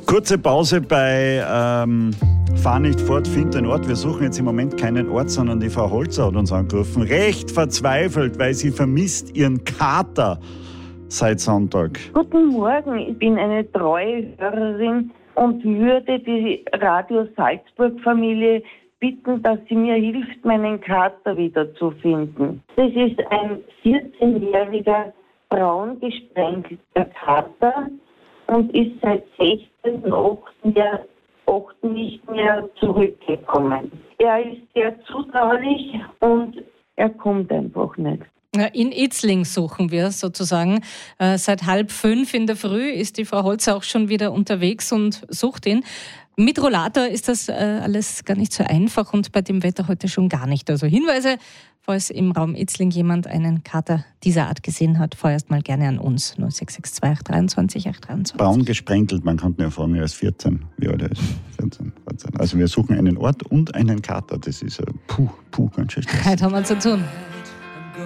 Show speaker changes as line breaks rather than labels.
Kurze Pause bei Fahr nicht fort, find den Ort. Wir suchen jetzt im Moment keinen Ort, sondern die Frau Holzer hat uns angerufen. Recht verzweifelt, weil sie vermisst ihren Kater seit Sonntag.
Guten Morgen, ich bin eine treue Hörerin und würde die Radio Salzburg-Familie bitten, dass sie mir hilft, meinen Kater wiederzufinden. Das ist ein 14-jähriger, braun gesprenkelter Kater und ist seit 16.8. nicht mehr zurückgekommen. Er ist sehr zutraulich und er kommt einfach nicht.
In Itzling suchen wir sozusagen. Seit 4:30 in der Früh ist die Frau Holzer auch schon wieder unterwegs und sucht ihn. Mit Rollator ist das alles gar nicht so einfach und bei dem Wetter heute schon gar nicht. Also Hinweise, falls im Raum Itzling jemand einen Kater dieser Art gesehen hat, vorerst mal gerne an uns. 0662 823 823.
Braun gesprenkelt, man kann ja fragen, er ist 14. Wie alt er ist? 14. Also wir suchen einen Ort und einen Kater. Das ist ganz schön stressig.
Heute haben wir zu tun.